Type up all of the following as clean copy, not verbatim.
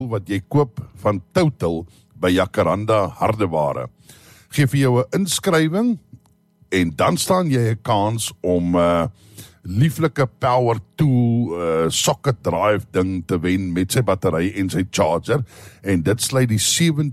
wat jy koop van Total by Jacaranda Hardeware. Geef vir jou 'n inskrywing en dan staan jy 'n kans om lieflike Power Tool socket drive ding te wen met sy battery en sy charger, en dit sluit die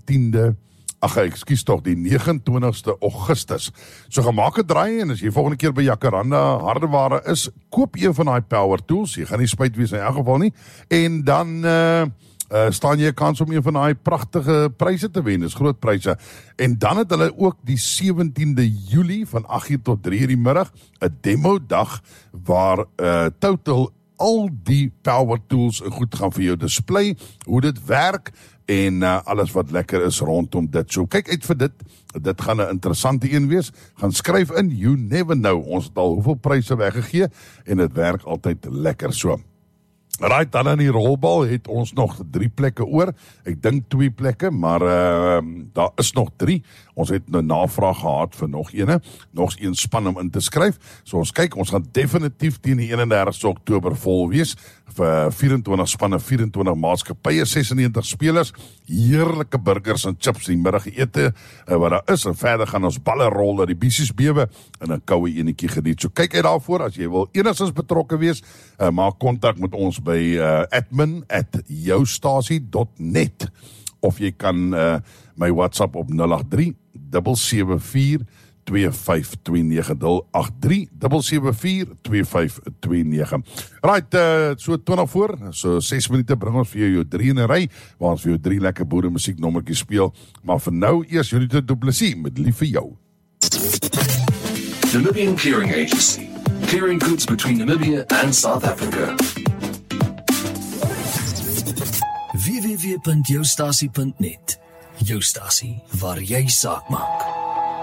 29ste Augustus. So gemaak 'n draai, en as jy volgende keer by Jacaranda Hardeware is, koop een van die Power Tools, jy gaan nie spyt wees in elk geval nie, en dan staan jy 'n kans om een van die pragtige pryse te wen, dis groot pryse. En dan het hulle ook die 17de Julie van 8:00 tot 3:00 die middag 'n demo dag waar Total al die Power Tools goed gaan vir jou display, hoe dit werk en alles wat lekker is rondom dit. So kyk uit vir dit gaan 'n interessante een wees. Gaan skryf in, you never know. Ons het al hoeveel pryse weggegee en dit werk altyd lekker so. Right, dan in die rolbal het ons nog 3 plekke oor. Ek dink 2 plekke, maar daar is nog 3. Ons het nou navraag gehad vir nog een span om in te skryf. So ons kyk, ons gaan definitief teen die 31ste Oktober vol wees. Vir 24 spanne, 24 maatskappye, 96 spelers, heerlike burgers en chips, die middagete wat daar is, en verder gaan ons balle rol dat die bissies bewe en 'n koue enetjie geniet. So kyk uit daarvoor, as jy wil enigstens betrokke wees, maak kontak met ons by admin@joustasie.net, of jy kan my WhatsApp op 083 774 2529 083 774 2529. Right, so 20 voor, so 6 minute bring ons vir jou 3 in 'n ry, waar ons vir jou 3 lekker boere musieknommertjies speel, maar vir nou eers Julita Du Plessis met Lief vir jou. Namibian Clearing Agency, clearing goods between Namibia and South Africa. www.joustasie.net, jou stasie waar jy saak maak.